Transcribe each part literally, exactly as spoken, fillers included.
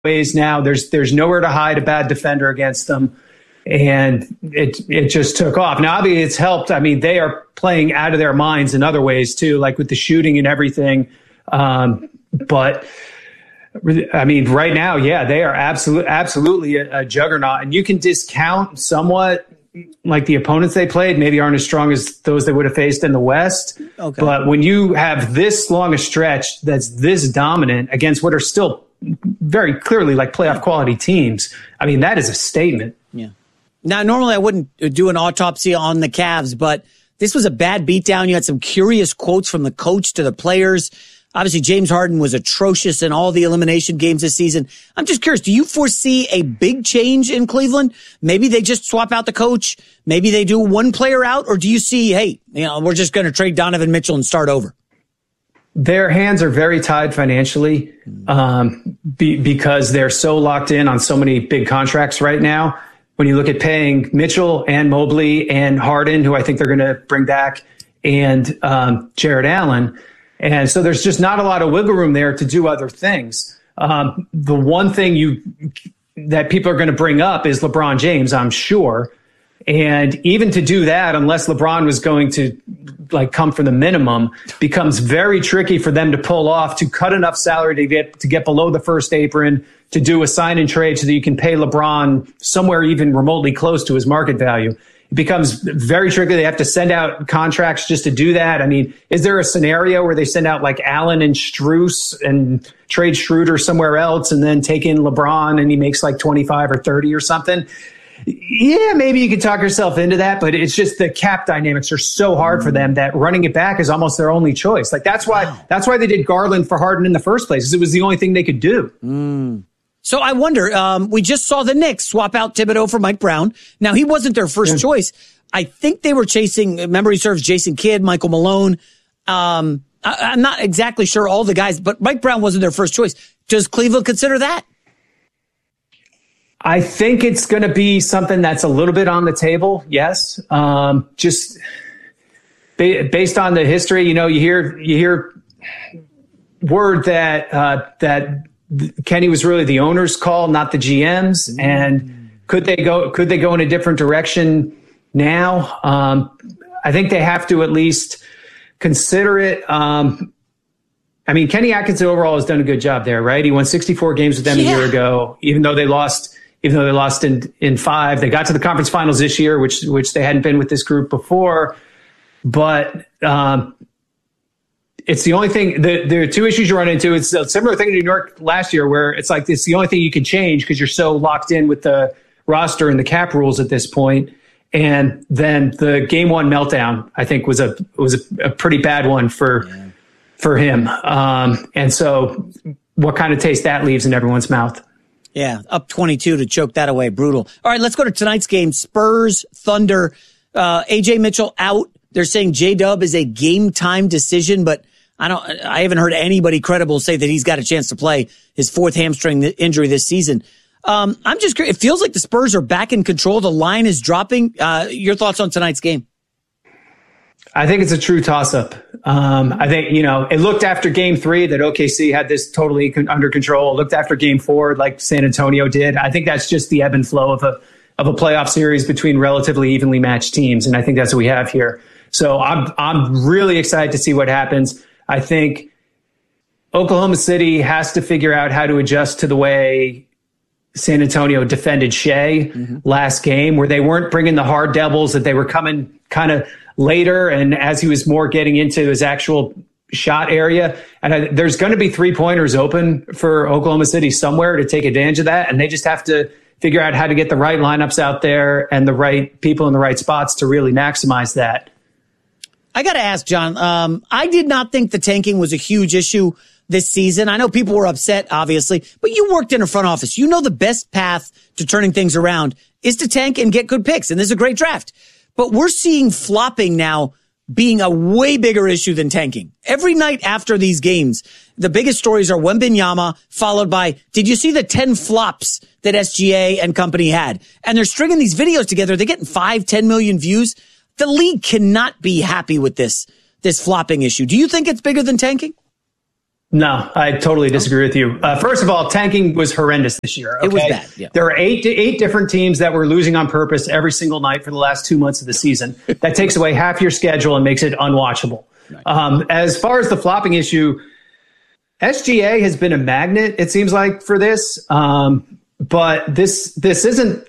ways now. There's there's nowhere to hide a bad defender against them. And it it just took off. Now, obviously, it's helped. I mean, they are playing out of their minds in other ways, too, like with the shooting and everything. Um, but, I mean, right now, yeah, they are absolute, absolutely a, a juggernaut. And you can discount somewhat, like the opponents they played maybe aren't as strong as those they would have faced in the West. Okay. But when you have this long a stretch that's this dominant against what are still very clearly like playoff quality teams, I mean, that is a statement. Yeah. Now, normally I wouldn't do an autopsy on the Cavs, but this was a bad beatdown. You had some curious quotes from the coach to the players. Obviously, James Harden was atrocious in all the elimination games this season. I'm just curious, do you foresee a big change in Cleveland? Maybe they just swap out the coach. Maybe they do one player out. Or do you see, hey, you know, we're just going to trade Donovan Mitchell and start over? Their hands are very tied financially um, be, because they're so locked in on so many big contracts right now. When you look at paying Mitchell and Mobley and Harden, who I think they're going to bring back, and um, Jared Allen. And so there's just not a lot of wiggle room there to do other things. Um, the one thing you that people are going to bring up is LeBron James, I'm sure. And even to do that, unless LeBron was going to like come for the minimum, becomes very tricky for them to pull off, to cut enough salary to get to get below the first apron, to do a sign and trade so that you can pay LeBron somewhere even remotely close to his market value. It becomes very tricky. They have to send out contracts just to do that. I mean, is there a scenario where they send out like Allen and Strus and trade Schroeder somewhere else and then take in LeBron and he makes like twenty-five or thirty or something? Yeah, maybe you could talk yourself into that, but it's just the cap dynamics are so hard for them that running it back is almost their only choice. Like that's why wow. that's why they did Garland for Harden in the first place, because it was the only thing they could do. Mm. So I wonder, um, we just saw the Knicks swap out Thibodeau for Mike Brown. Now, he wasn't their first yeah. choice. I think they were chasing, memory serves, Jason Kidd, Michael Malone. Um, I, I'm not exactly sure all the guys, but Mike Brown wasn't their first choice. Does Cleveland consider that? I think it's going to be something that's a little bit on the table. Yes. Um, just ba- based on the history, you know, you hear, you hear word that, uh, that Kenny was really the owner's call, not the G M's. Mm. And could they go, could they go in a different direction now? Um, I think they have to at least consider it. Um, I mean, Kenny Atkinson overall has done a good job there, right? He won sixty-four games with them yeah. a year ago, even though they lost, even though they lost in, in five. They got to the conference finals this year, which, which they hadn't been with this group before. But, um, it's the only thing, the, there are two issues you run into. It's a similar thing in New York last year where it's like, it's the only thing you can change because you're so locked in with the roster and the cap rules at this point. And then the game one meltdown, I think was a, was a, a pretty bad one for, yeah. for him. Um, and so what kind of taste that leaves in everyone's mouth. Yeah. Up twenty-two to choke that away. Brutal. All right. Let's go to tonight's game. Spurs, Thunder, uh, A J Mitchell out. They're saying J-Dub is a game time decision, but I don't, I haven't heard anybody credible say that he's got a chance to play his fourth hamstring injury this season. Um, I'm just curious. It feels like the Spurs are back in control. The line is dropping. Uh, your thoughts on tonight's game? I think it's a true toss up. Um, I think, you know, it looked after game three that O K C had this totally con- under control. It looked after game four like San Antonio did. I think that's just the ebb and flow of a, of a playoff series between relatively evenly matched teams. And I think that's what we have here. So I'm, I'm really excited to see what happens. I think Oklahoma City has to figure out how to adjust to the way San Antonio defended Shea mm-hmm. last game, where they weren't bringing the hard doubles, that they were coming kind of later and as he was more getting into his actual shot area. And I, there's going to be three pointers open for Oklahoma City somewhere to take advantage of that. And they just have to figure out how to get the right lineups out there and the right people in the right spots to really maximize that. I got to ask, John, um, I did not think the tanking was a huge issue this season. I know people were upset, obviously, but you worked in a front office. You know the best path to turning things around is to tank and get good picks, and this is a great draft. But we're seeing flopping now being a way bigger issue than tanking. Every night after these games, the biggest stories are Wembanyama, followed by, did you see the ten flops that S G A and company had? And they're stringing these videos together. They're getting five, ten million views. The league cannot be happy with this, this flopping issue. Do you think it's bigger than tanking? No, I totally disagree with you. Uh, first of all, tanking was horrendous this year. Okay? It was bad. Yeah. There are eight eight different teams that were losing on purpose every single night for the last two months of the season. That takes away half your schedule and makes it unwatchable. Right. Um, as far as the flopping issue, S G A has been a magnet, it seems like, for this. Um, but this this isn't.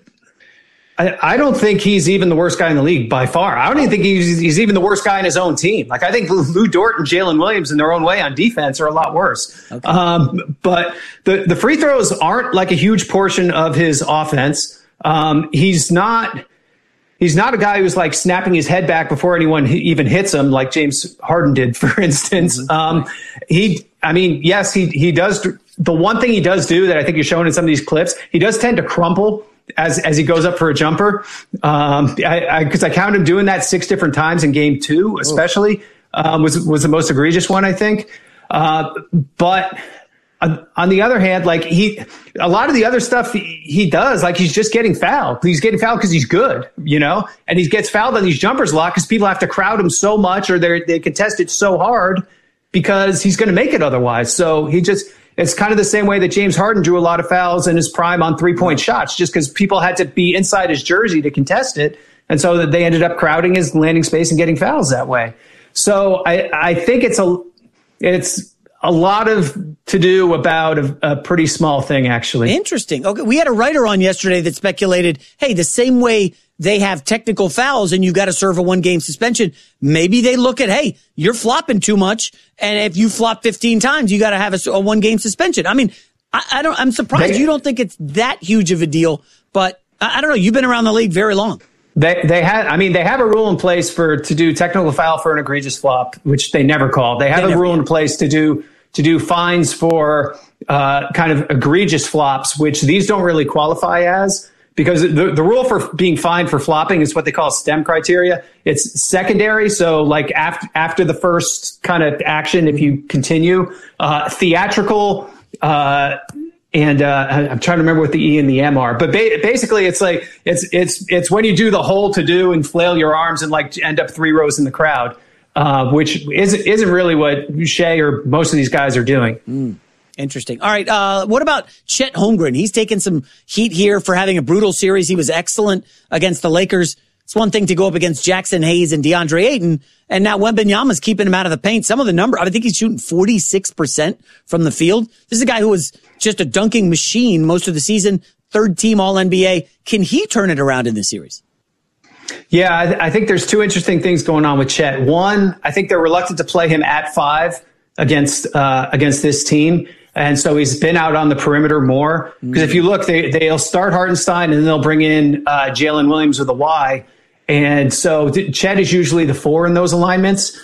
I, I don't think he's even the worst guy in the league by far. I don't even think he's, he's even the worst guy in his own team. Like, I think Lou Dort and Jalen Williams in their own way on defense are a lot worse. Okay. Um, but the, the free throws aren't like a huge portion of his offense. Um, he's not he's not a guy who's like snapping his head back before anyone even hits him, like James Harden did, for instance. Mm-hmm. Um, he, I mean, yes, he he does. The one thing he does do that I think you're showing in some of these clips, he does tend to crumple as as he goes up for a jumper. Um, I, because I, I counted him doing that six different times in game two, especially, um, was, was the most egregious one, I think. Uh, but on, on the other hand, like he, a lot of the other stuff he, he does, like he's just getting fouled. He's getting fouled because he's good, you know, and he gets fouled on these jumpers a lot because people have to crowd him so much or they they contest it so hard because he's going to make it otherwise. So he just, it's kind of the same way that James Harden drew a lot of fouls in his prime on three-point shots, just because people had to be inside his jersey to contest it. And so that they ended up crowding his landing space and getting fouls that way. So I, I think it's a it's a lot of to do about a, a pretty small thing, actually. Interesting. Okay, we had a writer on yesterday that speculated, hey, the same way they have technical fouls and you got to serve a one-game suspension, maybe they look at, hey, you're flopping too much, and if you flop fifteen times, you got to have a, a one-game suspension. I mean, I, I don't. I'm surprised they, you don't think it's that huge of a deal, but I, I don't know. You've been around the league very long. They they had. I mean, they have a rule in place for to do technical foul for an egregious flop, which they never call. They have they a never, rule in place to do to do fines for uh, kind of egregious flops, which these don't really qualify as. Because the, the rule for being fined for flopping is what they call STEM criteria. It's secondary. So like after, after the first kind of action, if you continue, uh, theatrical, uh, and, uh, I'm trying to remember what the E and the M are, but ba- basically it's like, it's, it's, it's when you do the whole to do and flail your arms and like end up three rows in the crowd, uh, which isn't, isn't really what Shea or most of these guys are doing. Mm. Interesting. All right. Uh, what about Chet Holmgren? He's taken some heat here for having a brutal series. He was excellent against the Lakers. It's one thing to go up against Jackson Hayes and DeAndre Ayton, and now Wembanyama's keeping him out of the paint. Some of the number, I think he's shooting forty-six percent from the field. This is a guy who was just a dunking machine most of the season, third team All N B A. Can he turn it around in this series? Yeah, I, th- I think there's two interesting things going on with Chet. One, I think they're reluctant to play him at five against uh, against this team. And so he's been out on the perimeter more. Because if you look, they, they'll start Hartenstein and then they'll bring in uh, Jalen Williams with a Y. And so Chet is usually the four in those alignments.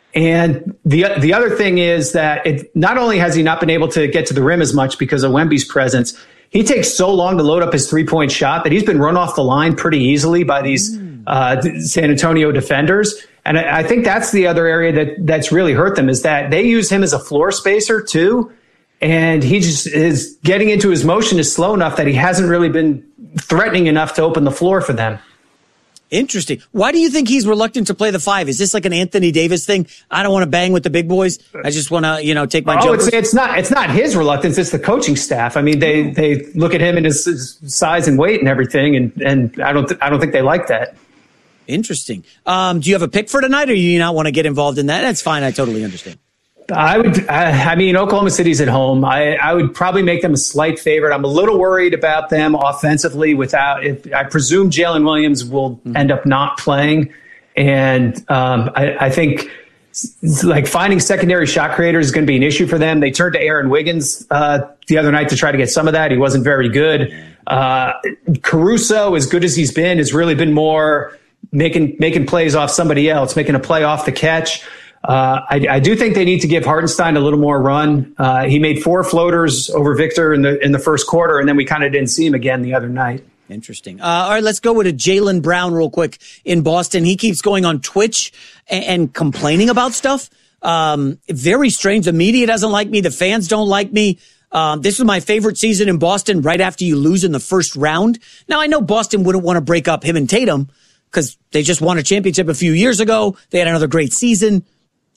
And the the other thing is that it not only has he not been able to get to the rim as much because of Wemby's presence, he takes so long to load up his three-point shot that he's been run off the line pretty easily by these uh, San Antonio defenders. And I, I think that's the other area that that's really hurt them, is that they use him as a floor spacer too. And he just is getting into his motion is slow enough that he hasn't really been threatening enough to open the floor for them. Interesting. Why do you think he's reluctant to play the five? Is this like an Anthony Davis thing? I don't want to bang with the big boys. I just want to, you know, take my. Oh, jokers. it's, it's not. It's not his reluctance. It's the coaching staff. I mean, they they look at him and his, his size and weight and everything, and and I don't th- I don't think they like that. Interesting. Um, do you have a pick for tonight, or do you not want to get involved in that? That's fine. I totally understand. I would. I mean, Oklahoma City's at home. I, I would probably make them a slight favorite. I'm a little worried about them offensively. Without, if, I presume Jalen Williams will mm-hmm. end up not playing, and um, I, I think like finding secondary shot creators is going to be an issue for them. They turned to Aaron Wiggins uh, the other night to try to get some of that. He wasn't very good. Uh, Caruso, as good as he's been, has really been more making making plays off somebody else, making a play off the catch. Uh, I, I do think they need to give Hartenstein a little more run. Uh, he made four floaters over Victor in the in the first quarter, and then we kind of didn't see him again the other night. Interesting. Uh, all right, let's go with a Jaylen Brown real quick in Boston. He keeps going on Twitch and, and complaining about stuff. Um, very strange. The media doesn't like me. The fans don't like me. Um, this was my favorite season in Boston right after you lose in the first round. Now, I know Boston wouldn't want to break up him and Tatum because they just won a championship a few years ago. They had another great season.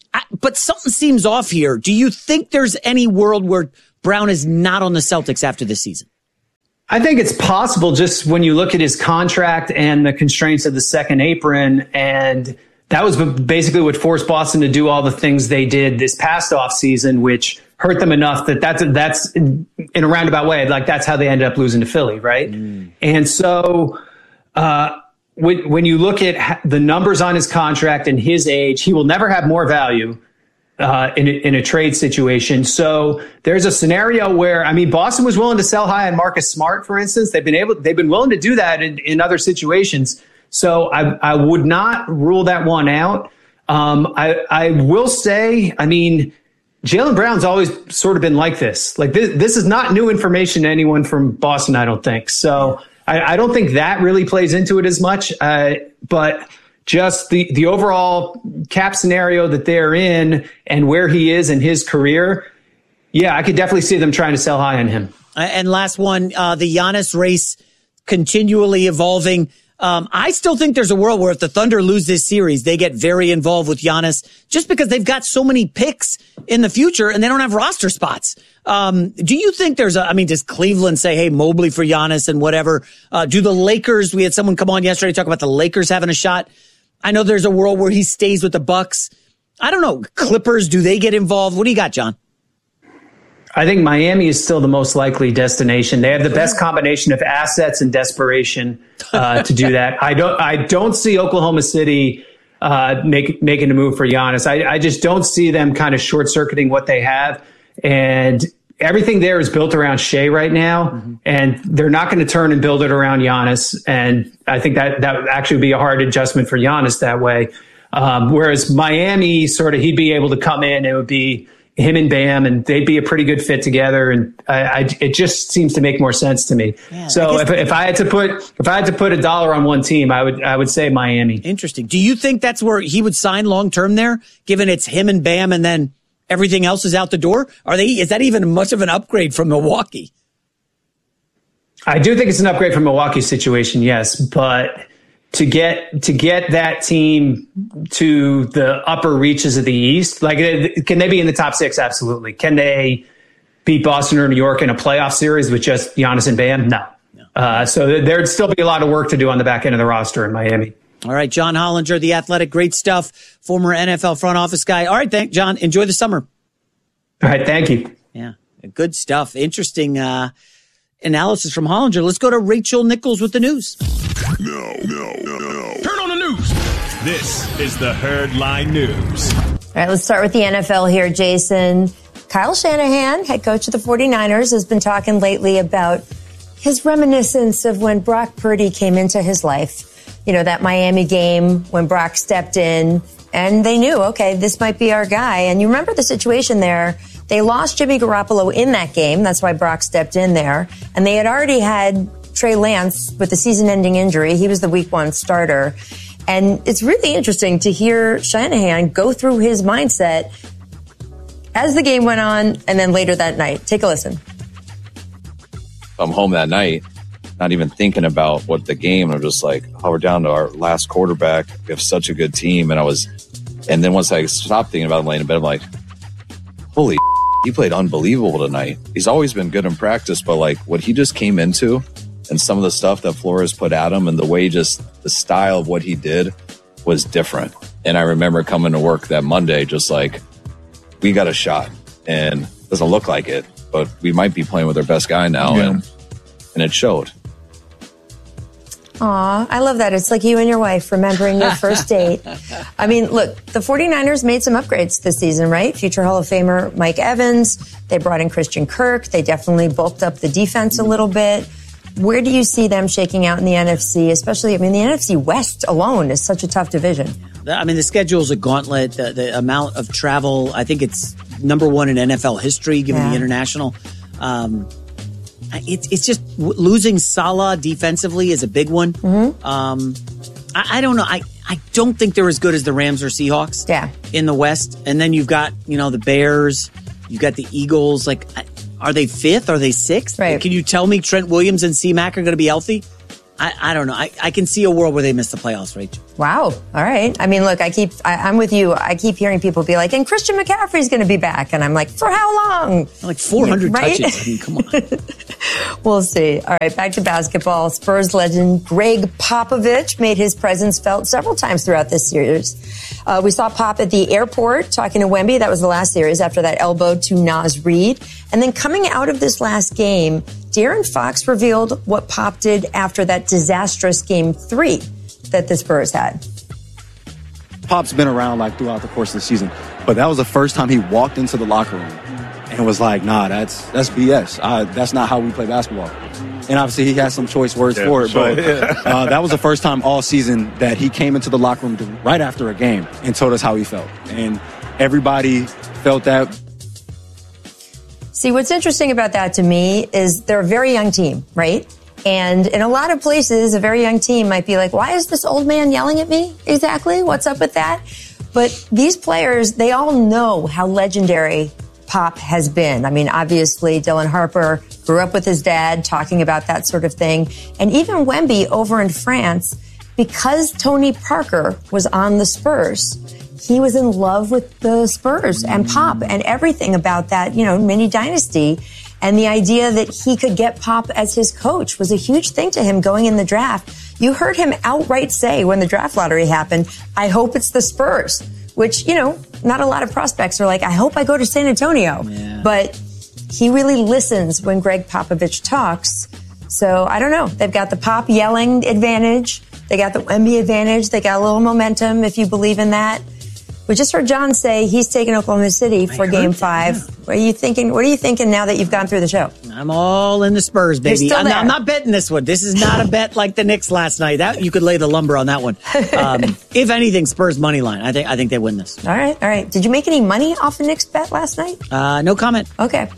I, but something seems off here. Do you think there's any world where Brown is not on the Celtics after this season? I think it's possible just when you look at his contract and the constraints of the second apron. And that was basically what forced Boston to do all the things they did this past offseason, which hurt them enough that that's, that's in a roundabout way, like that's how they ended up losing to Philly, right? Mm. And so uh, when, when you look at the numbers on his contract and his age, he will never have more value Uh, in, a, in a trade situation. So there's a scenario where, I mean, Boston was willing to sell high on Marcus Smart, for instance. They've been able, they've been willing to do that in, in other situations. So I, I would not rule that one out. Um, I, I will say, I mean, Jaylen Brown's always sort of been like this. Like this, this is not new information to anyone from Boston, I don't think. So I, I don't think that really plays into it as much. Uh, but just the, the overall cap scenario that they're in and where he is in his career, yeah, I could definitely see them trying to sell high on him. And last one, uh, the Giannis race continually evolving. Um, I still think there's a world where if the Thunder lose this series, they get very involved with Giannis just because they've got so many picks in the future and they don't have roster spots. Um, do you think there's a, I mean, does Cleveland say, hey, Mobley for Giannis and whatever? Uh, do the Lakers, we had someone come on yesterday talk about the Lakers having a shot. I know there's a world where he stays with the Bucks. I don't know. Clippers, do they get involved? What do you got, John? I think Miami is still the most likely destination. They have the best combination of assets and desperation uh, to do that. I don't. I don't see Oklahoma City uh, make, making a move for Giannis. I, I just don't see them kind of short circuiting what they have, and everything there is built around Shea right now, mm-hmm. and they're not going to turn and build it around Giannis. And I think that that would actually be a hard adjustment for Giannis that way. Um, whereas Miami, sort of, he'd be able to come in. It would be him and Bam, and they'd be a pretty good fit together. And I, I, it just seems to make more sense to me. Yeah, so if, if I had to put if I had to put a dollar on one team, I would I would say Miami. Interesting. Do you think that's where he would sign long term there, given it's him and Bam, and then everything else is out the door? Are they? Is that even much of an upgrade from Milwaukee? I do think it's an upgrade from Milwaukee's situation, yes. But to get to get that team to the upper reaches of the East, like, can they be in the top six? Absolutely. Can they beat Boston or New York in a playoff series with just Giannis and Bam? No. no. Uh, so there'd still be a lot of work to do on the back end of the roster in Miami. All right, John Hollinger, The Athletic, great stuff. Former N F L front office guy. All right, thank John. Enjoy the summer. All right, thank you. Yeah, good stuff. Interesting uh, analysis from Hollinger. Let's go to Rachel Nichols with the news. No, no, no, no. Turn on the news. This is the Herd Line News. All right, let's start with the N F L here, Jason. Kyle Shanahan, head coach of the forty-niners, has been talking lately about his reminiscence of when Brock Purdy came into his life. You know, that Miami game when Brock stepped in and they knew, okay, this might be our guy. And you remember the situation there. They lost Jimmy Garoppolo in that game. That's why Brock stepped in there. And they had already had Trey Lance with the season-ending injury. He was the week one starter. And it's really interesting to hear Shanahan go through his mindset as the game went on and then later that night. Take a listen. I'm home that night, not even thinking about what the game. I'm just like, oh, we're down to our last quarterback. We have such a good team. And I was, and then once I stopped thinking about him laying in bed, I'm like, holy, he played unbelievable tonight. He's always been good in practice, but like what he just came into and some of the stuff that Flores put at him and the way just the style of what he did was different. And I remember coming to work that Monday, just like, we got a shot, and it doesn't look like it, but we might be playing with our best guy now. Yeah. And, and it showed. Aw, I love that. It's like you and your wife remembering your first date. I mean, look, the forty-niners made some upgrades this season, right? Future Hall of Famer Mike Evans. They brought in Christian Kirk. They definitely bulked up the defense a little bit. Where do you see them shaking out in the N F C? Especially, I mean, the N F C West alone is such a tough division. I mean, the schedule's a gauntlet. The, the amount of travel, I think it's number one in N F L history, given yeah. the international. Um, It's it's just losing Salah defensively is a big one. Mm-hmm. Um, I, I don't know. I, I don't think they're as good as the Rams or Seahawks. Yeah. In the West, and then you've got you know the Bears, you've got the Eagles. Like, are they fifth? Are they sixth? Right. Can you tell me Trent Williams and C-Mac are going to be healthy? I, I don't know. I, I can see a world where they miss the playoffs, Rachel. Wow. All right. I mean, look, I keep, I, I'm with you. I keep hearing people be like, and Christian McCaffrey's going to be back. And I'm like, for how long? Like four hundred right? touches. I mean, come on. We'll see. All right. Back to basketball. Spurs legend Greg Popovich made his presence felt several times throughout this series. Uh, we saw Pop at the airport talking to Wemby. That was the last series after that elbow to Naz Reid. And then coming out of this last game, De'Aaron Fox revealed what Pop did after that disastrous game three that the Spurs had. Pop's been around like throughout the course of the season, but that was the first time he walked into the locker room and was like, nah, that's that's B S. Uh, that's not how we play basketball. And obviously he has some choice words yeah, for it, sure. but uh, that was the first time all season that he came into the locker room right after a game and told us how he felt. And everybody felt that. See, what's interesting about that to me is they're a very young team, right? And in a lot of places, a very young team might be like, why is this old man yelling at me? Exactly. What's up with that? But these players, they all know how legendary Pop has been. I mean, obviously, Dylan Harper grew up with his dad talking about that sort of thing. And even Wemby over in France, because Tony Parker was on the Spurs, he was in love with the Spurs and Pop and everything about that, you know, mini dynasty. And the idea that he could get Pop as his coach was a huge thing to him going in the draft. You heard him outright say when the draft lottery happened, I hope it's the Spurs, which, you know, not a lot of prospects are like, I hope I go to San Antonio. Yeah. But he really listens when Greg Popovich talks. So I don't know. They've got the Pop yelling advantage. They got the Wemby advantage. They got a little momentum if you believe in that. We just heard John say he's taking Oklahoma City for Game Five. Yeah. What are you thinking? What are you thinking now that you've gone through the show? I'm all in the Spurs, baby. You're still there. I'm, I'm not betting this one. This is not a bet like the Knicks last night. That you could lay the lumber on that one. Um, if anything, Spurs money line. I think I think they win this. All right, all right. Did you make any money off the Knicks bet last night? Uh, no comment. Okay.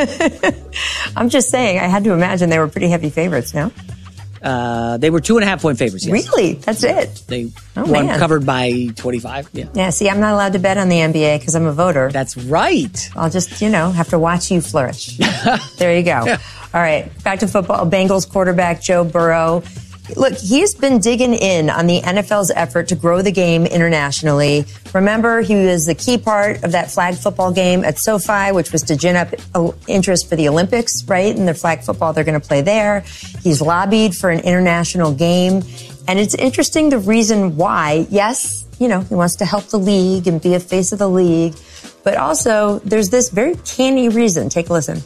I'm just saying. I had to imagine they were pretty heavy favorites. No. Uh, they were two and a half point favorites. Yes. Really? That's it? They oh, won man. covered by twenty-five. Yeah. Yeah. See, I'm not allowed to bet on the N B A because I'm a voter. That's right. I'll just, you know, have to watch you flourish. There you go. All right. Back to football. Bengals quarterback Joe Burrow. Look, he's been digging in on the N F L's effort to grow the game internationally. Remember, he was the key part of that flag football game at SoFi, which was to gin up interest for the Olympics, right? And the flag football they're going to play there. He's lobbied for an international game. And it's interesting the reason why. Yes, you know, he wants to help the league and be a face of the league. But also, there's this very canny reason. Take a listen.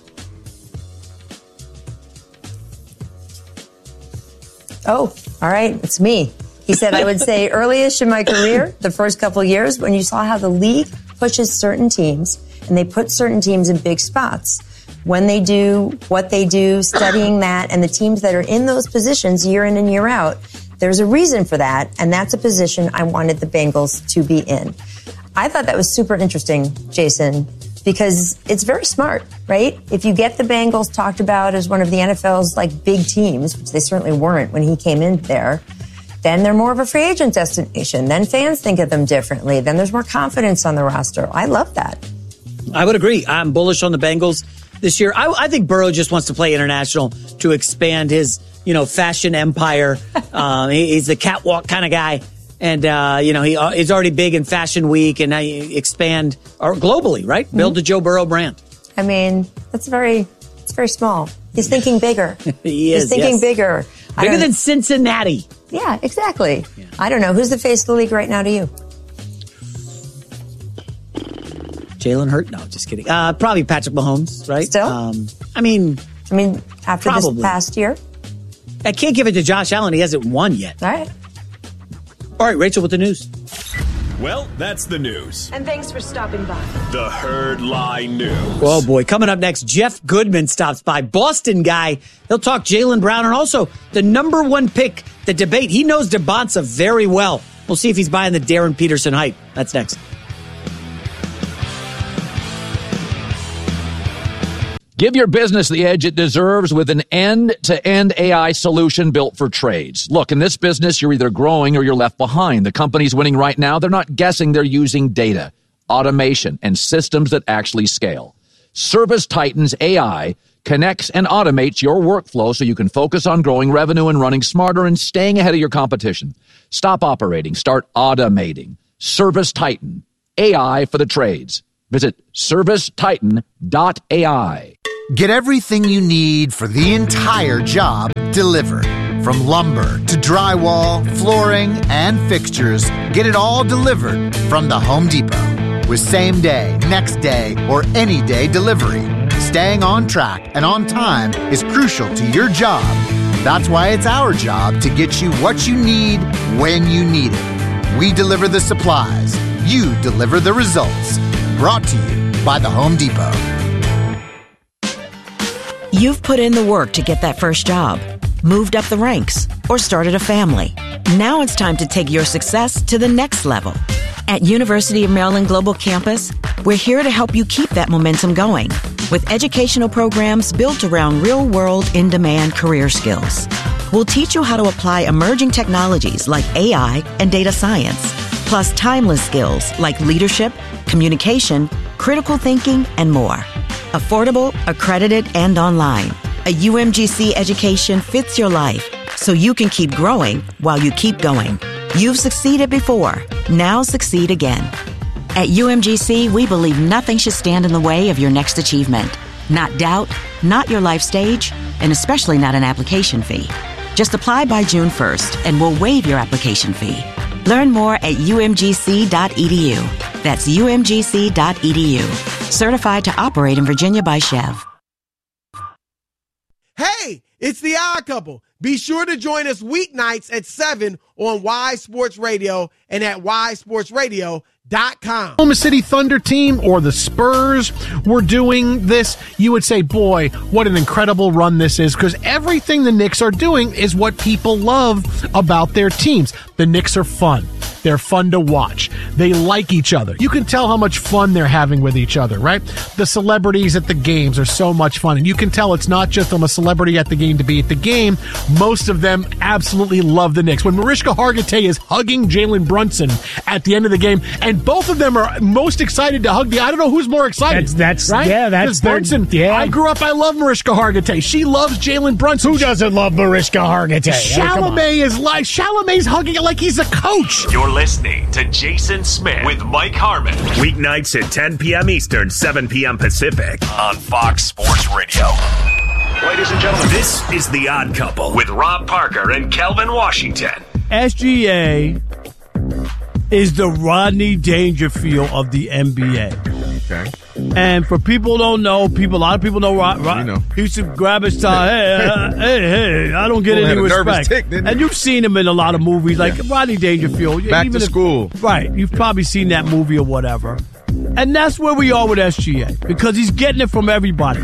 Oh, all right. It's me. He said, I would say earliest in my career, the first couple of years, when you saw how the league pushes certain teams and they put certain teams in big spots. When they do what they do, studying that, and the teams that are in those positions year in and year out, there's a reason for that. And that's a position I wanted the Bengals to be in. I thought that was super interesting, Jason, because it's very smart, right? If you get the Bengals talked about as one of the N F L's like big teams, which they certainly weren't when he came in there, then they're more of a free agent destination. Then fans think of them differently. Then there's more confidence on the roster. I love that. I would agree. I'm bullish on the Bengals this year. I, I think Burrow just wants to play international to expand his, you know, fashion empire. um, he, he's the catwalk kind of guy. And, uh, you know, he uh, he's already big in Fashion Week, and now you expand or globally, right? Mm-hmm. Build the Joe Burrow brand. I mean, that's very, it's very small. He's thinking bigger. he is. He's thinking yes. bigger. Bigger than Cincinnati. Yeah, exactly. Yeah. I don't know. Who's the face of the league right now to you? Jalen Hurts? No, just kidding. Uh, probably Patrick Mahomes, right? Still? Um, I mean, I mean, after probably. this past year? I can't give it to Josh Allen. He hasn't won yet. All right. All right, Rachel, with the news. Well, that's the news. And thanks for stopping by. The Herd Lie News. Oh, boy. Coming up next, Jeff Goodman stops by. Boston guy. He'll talk Jaylen Brown and also the number one pick, the debate. He knows DeBonsa very well. We'll see if he's buying the Darren Peterson hype. That's next. Give your business the edge it deserves with an end-to-end A I solution built for trades. Look, in this business, you're either growing or you're left behind. The companies winning right now, they're not guessing. They're using data, automation, and systems that actually scale. ServiceTitan's A I connects and automates your workflow so you can focus on growing revenue and running smarter and staying ahead of your competition. Stop operating. Start automating. ServiceTitan. A I for the trades. Visit service titan dot A I. Get everything you need for the entire job delivered. From lumber to drywall, flooring, and fixtures, get it all delivered from the Home Depot. With same day, next day, or any day delivery, staying on track and on time is crucial to your job. That's why it's our job to get you what you need when you need it. We deliver the supplies. You deliver the results. Brought to you by the Home Depot. You've put in the work to get that first job, moved up the ranks, or started a family. Now it's time to take your success to the next level. At University of Maryland Global Campus, we're here to help you keep that momentum going with educational programs built around real-world, in-demand career skills. We'll teach you how to apply emerging technologies like A I and data science, plus timeless skills like leadership, communication, critical thinking, and more. Affordable, accredited, and online. A U M G C education fits your life so you can keep growing while you keep going. You've succeeded before. Now succeed again. At U M G C, we believe nothing should stand in the way of your next achievement. Not doubt, not your life stage, and especially not an application fee. Just apply by June first and we'll waive your application fee. Learn more at U M G C dot E D U. That's U M G C dot E D U. Certified to operate in Virginia by Chev. Hey, it's the Odd Couple. Be sure to join us weeknights at seven on Y Sports Radio and at y sports radio dot com. Oklahoma City Thunder team or the Spurs were doing this, you would say, boy, what an incredible run this is, because everything the Knicks are doing is what people love about their teams. The Knicks are fun. They're fun to watch. They like each other. You can tell how much fun they're having with each other, right? The celebrities at the games are so much fun. And you can tell it's not just I'm a celebrity at the game to be at the game. Most of them absolutely love the Knicks. When Mariska Hargitay is hugging Jalen Brunson at the end of the game, and both of them are most excited to hug the, I don't know who's more excited. That's, that's right? yeah, that's their, Brunson. Yeah. I grew up, I love Mariska Hargitay. She loves Jalen Brunson. Who doesn't love Mariska Hargitay? Chalamet is like, Chalamet's hugging it like he's a coach. You're listening to Jason Smith with Mike Harmon. Weeknights at ten p.m. Eastern, seven p.m. Pacific on Fox Sports Radio. Ladies and gentlemen, this is The Odd Couple with Rob Parker and Kelvin Washington. S G A is the Rodney Dangerfield of the N B A. Okay. And for people who don't know, people, a lot of people know Rod. Rod know. He used to grab his tie. Hey, uh, hey, hey! I don't get Well, any had a nervous respect. tick, didn't he? And you've seen him in a lot of movies, like Yeah. Rodney Dangerfield. Back even to if- school. right? You've probably seen that movie or whatever. And that's where we are with S G A, because he's getting it from everybody: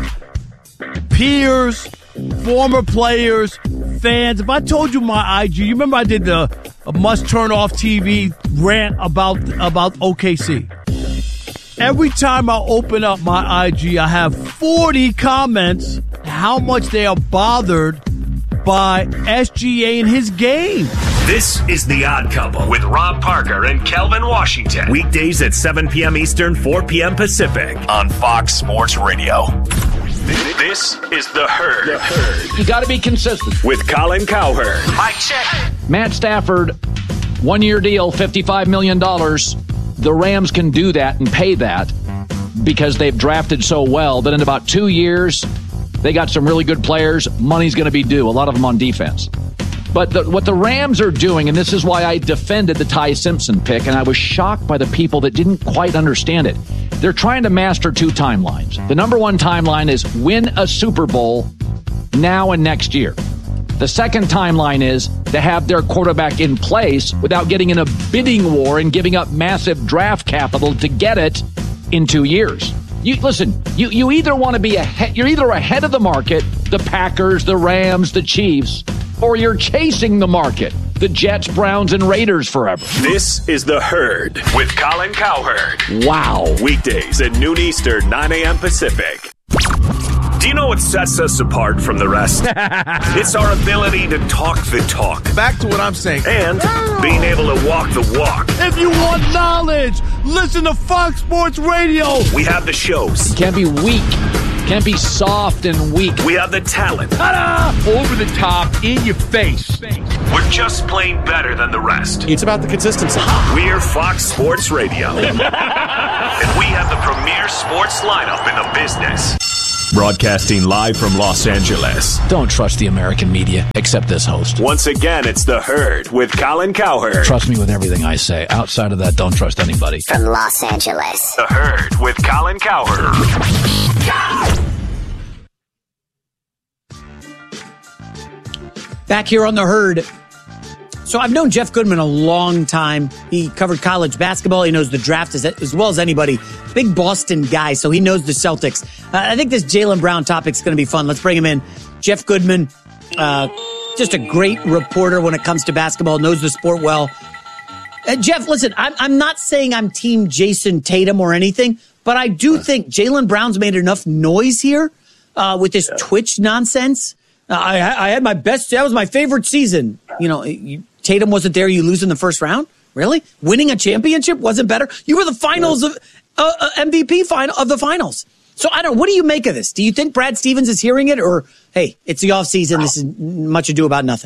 peers, former players, fans. If I told you my I G, you remember I did the a must turn off T V rant about about O K C. Every time I open up my I G, I have forty comments how much they are bothered by S G A in his game. This is The Odd Couple with Rob Parker and Kelvin Washington. Weekdays at seven p.m. Eastern, four p.m. Pacific on Fox Sports Radio. This is The Herd. The Herd. You got to be consistent. With Colin Cowherd. Mike check. Matt Stafford, one-year deal, fifty-five million dollars. The Rams can do that and pay that because they've drafted so well that in about two years, they got some really good players. Money's going to be due, a lot of them on defense. But the, what the Rams are doing, and this is why I defended the Ty Simpson pick, and I was shocked by the people that didn't quite understand it. They're trying to master two timelines. The number one timeline is win a Super Bowl now and next year. The second timeline is to have their quarterback in place without getting in a bidding war and giving up massive draft capital to get it in two years. You listen, you, you either want to be ahead, you're either ahead of the market, the Packers, the Rams, the Chiefs, or you're chasing the market, the Jets, Browns, and Raiders forever. This is The Herd with Colin Cowherd. Wow. Weekdays at noon Eastern, nine a.m. Pacific. Do you know what sets us apart from the rest? It's our ability to talk the talk. Back to what I'm saying. And being able to walk the walk. If you want knowledge, listen to Fox Sports Radio. We have the shows. Can't be weak. Can't be soft and weak. We have the talent. Ta-da! Over the top, in your face. We're just plain better than the rest. It's about the consistency. We're Fox Sports Radio. And we have the premier sports lineup in the business. Broadcasting live from Los Angeles. Don't trust the American media, except this host. Once again, it's The Herd with Colin Cowherd. Trust me with everything I say. Outside of that, don't trust anybody. From Los Angeles. The Herd with Colin Cowherd. Back here on The Herd. So I've known Jeff Goodman a long time. He covered college basketball. He knows the draft as, as well as anybody. Big Boston guy, so he knows the Celtics. Uh, I think this Jaylen Brown topic is going to be fun. Let's bring him in. Jeff Goodman, uh, just a great reporter when it comes to basketball, knows the sport well. Uh, Jeff, listen, I'm, I'm not saying I'm team Jason Tatum or anything, but I do think Jaylen Brown's made enough noise here uh, with this Twitch nonsense. Uh, I, I had my best, that was my favorite season. You know, you, Tatum wasn't there, you lose in the first round? Really? Winning a championship wasn't better? You were the finals of uh, uh, M V P final of the finals. So I don't know. What do you make of this? Do you think Brad Stevens is hearing it, or, hey, it's the offseason, this is much ado about nothing?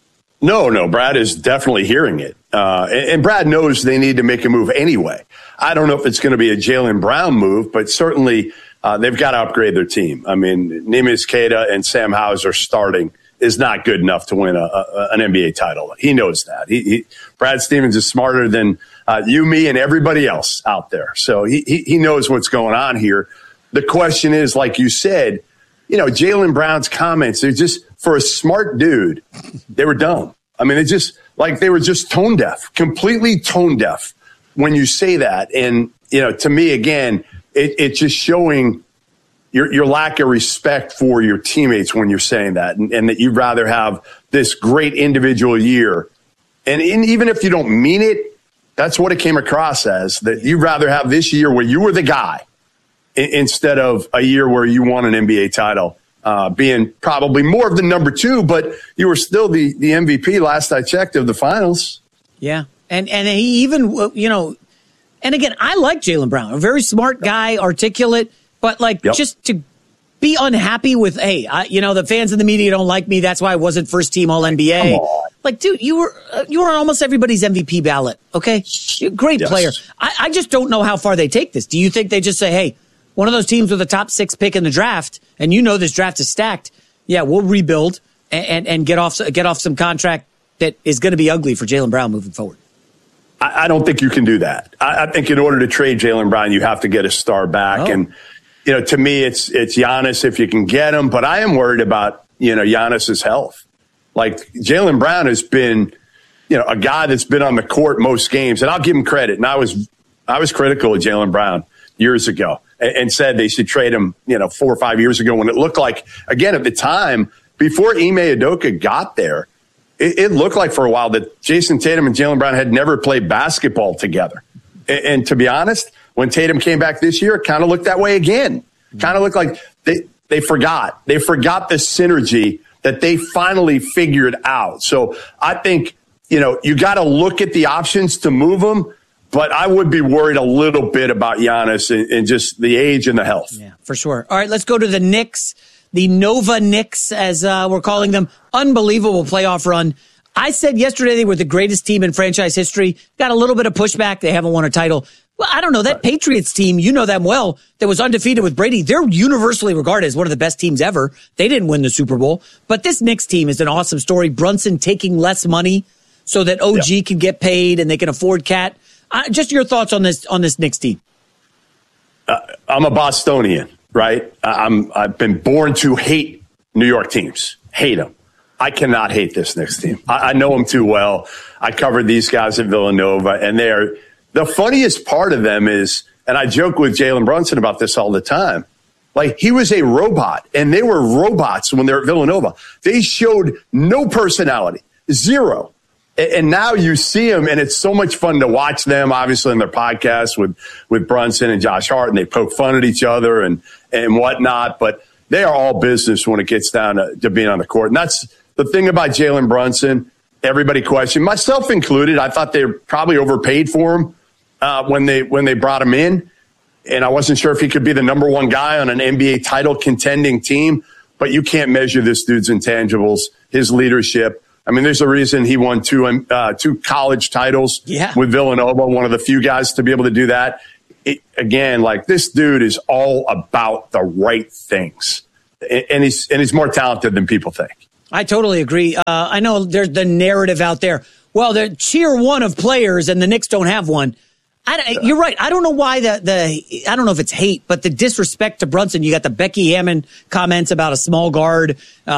No, no, Brad is definitely hearing it. Uh, and, and Brad knows they need to make a move anyway. I don't know if it's going to be a Jaylen Brown move, but certainly uh, they've got to upgrade their team. I mean, Neemias Queta and Sam Hauser starting is not good enough to win a, a, an N B A title. He knows that. He, he, Brad Stevens is smarter than uh, you, me, and everybody else out there. So he, he, he knows what's going on here. The question is, like you said, you know, Jaylen Brown's comments, they're just, for a smart dude, they were dumb. I mean, it's just like they were just tone deaf, completely tone deaf when you say that. And, you know, to me, again, it, it's just showing Your, your lack of respect for your teammates when you're saying that, and, and that you'd rather have this great individual year. And in, even if you don't mean it, that's what it came across as, that you'd rather have this year where you were the guy in, instead of a year where you won an N B A title, uh, being probably more of the number two, but you were still the, the M V P last I checked of the finals. Yeah. And, and he even, you know, and again, I like Jaylen Brown, a very smart guy, articulate. But, like, yep. just to be unhappy with, hey, I, you know, the fans and the media don't like me. That's why I wasn't first team all N B A. Like, dude, you were uh, you were on almost everybody's M V P ballot, okay? You're a great yes. player. I, I just don't know how far they take this. Do you think they just say, hey, one of those teams with a top six pick in the draft, and you know this draft is stacked, yeah, we'll rebuild and, and, and get off get off some contract that is going to be ugly for Jaylen Brown moving forward? I, I don't think you can do that. I, I think in order to trade Jaylen Brown, you have to get a star back. Oh. And you know, to me, it's it's Giannis if you can get him. But I am worried about, you know, Giannis's health. Like, Jaylen Brown has been, you know, a guy that's been on the court most games. And I'll give him credit. And I was I was critical of Jaylen Brown years ago and, and said they should trade him, you know, four or five years ago when it looked like, again, at the time, before Ime Udoka got there, it, it looked like for a while that Jason Tatum and Jaylen Brown had never played basketball together. And, and to be honest, when Tatum came back this year, it kind of looked that way again. Kind of looked like they, they forgot. They forgot the synergy that they finally figured out. So I think, you know, you got to look at the options to move them, but I would be worried a little bit about Giannis and, and just the age and the health. Yeah, for sure. All right, let's go to the Knicks, the Nova Knicks, as uh, we're calling them. Unbelievable playoff run. I said yesterday they were the greatest team in franchise history. Got a little bit of pushback. They haven't won a title. Well, I don't know. That Patriots team, you know them well, that was undefeated with Brady. They're universally regarded as one of the best teams ever. They didn't win the Super Bowl. But this Knicks team is an awesome story. Brunson taking less money so that O G yeah. can get paid and they can afford Cat. Uh, just your thoughts on this on this Knicks team. Uh, I'm a Bostonian, right? I'm, I've been born to hate New York teams. Hate them. I cannot hate this Knicks team. I, I know them too well. I covered these guys at Villanova, and they're the funniest part of them is, and I joke with Jalen Brunson about this all the time, like, he was a robot, and they were robots when they're at Villanova. They showed no personality, zero. And, and now you see them, and it's so much fun to watch them, obviously, in their podcast with, with Brunson and Josh Hart, and they poke fun at each other and, and whatnot. But they are all business when it gets down to, to being on the court. And that's the thing about Jalen Brunson. Everybody questioned, myself included. I thought they probably overpaid for him uh, when they when they brought him in. and I wasn't sure if he could be the number one guy on an N B A title contending team, but you can't measure this dude's intangibles, his leadership. I mean, there's a reason he won two uh, two college titles yeah. with Villanova, one of the few guys to be able to do that. It, again, like this dude is all about the right things, and he's and he's more talented than people think. I totally agree. Uh, I know there's the narrative out there. Well, they're tier one of players, and the Knicks don't have one. I, you're right. I don't know why the, the, I don't know if it's hate, but the disrespect to Brunson. You got the Becky Hammon comments about a small guard. Uh,